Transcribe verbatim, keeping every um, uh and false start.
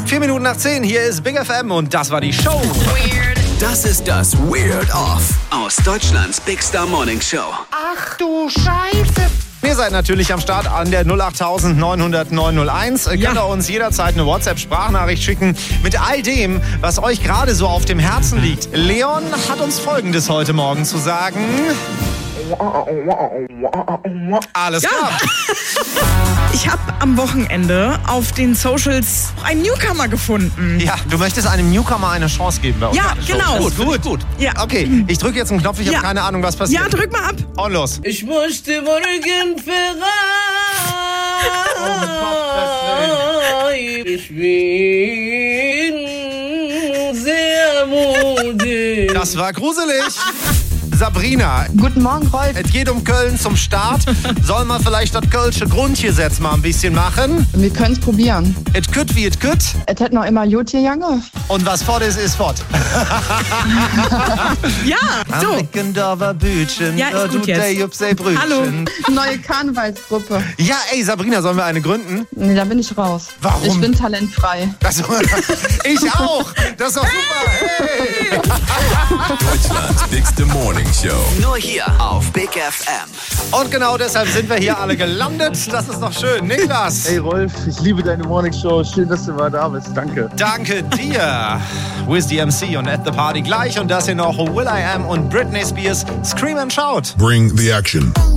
Vier Minuten nach zehn, hier ist Big F M und das war die Show. Weird. Das ist das Weird Off aus Deutschlands Big Star Morning Show. Ach du Scheiße. Ihr seid natürlich am Start an der null acht neun null null neun null eins. Ihr Ja. könnt ihr uns jederzeit eine WhatsApp-Sprachnachricht schicken mit all dem, was euch gerade so auf dem Herzen liegt. Leon hat uns Folgendes heute Morgen zu sagen. Alles Ja. klar. Ich habe am Wochenende auf den Socials einen Newcomer gefunden. Ja, du möchtest einem Newcomer eine Chance geben bei uns. Ja, genau. Gut, gut, gut. Ja. Okay, ich drücke jetzt einen Knopf, ich Ja. habe keine Ahnung, was passiert. Ja, drück mal ab. Und los. Ich möchte morgen frei. Ich bin sehr mutig. Das war gruselig. Sabrina, Guten Morgen, Rolf. es geht um Köln zum Start. Soll man vielleicht das Kölsche Grundgesetz mal ein bisschen machen? Wir können es probieren. Et kütt wie et kütt. Es hätte noch immer gut gegangen. Und was fort ist, ist fort. Ja, so. Rickendorfer Bütchen, Ja, ist du gut jetzt. der Jupsei Brötchen. Hallo. Neue Karnevalsgruppe. Ja, ey, Sabrina, sollen wir eine gründen? Nee, da bin ich raus. Warum? Ich bin talentfrei. Das, ich auch. Das ist doch super. Hey. Deutschlands bigste Morning Show. Nur hier auf Big F M. Und genau deshalb sind wir hier alle gelandet. Das ist doch schön. Niklas. Hey Rolf, ich liebe deine Morning Show. Schön, dass du mal da bist. Danke. Danke dir. Wiz D M C und At the Party gleich. Und das hier noch Will I Am und Britney Spears. Scream and Shout. Bring the action.